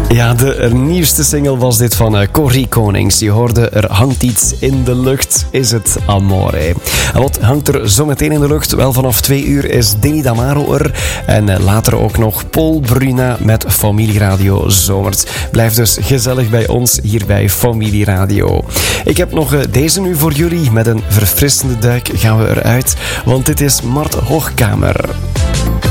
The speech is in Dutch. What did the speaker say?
Ja, de nieuwste single was dit van Corrie Konings. Je hoorde Er hangt iets in de lucht, is het Amore. En wat hangt er zo meteen in de lucht? Wel, vanaf 2 uur is Dini Damaro er. En later ook nog Paul Bruna met Familieradio Zomert. Blijf dus gezellig bij ons hier bij Familieradio. Ik heb nog deze nu voor jullie. Met een verfrissende duik gaan we eruit. Want dit is Mart Hoogkamer.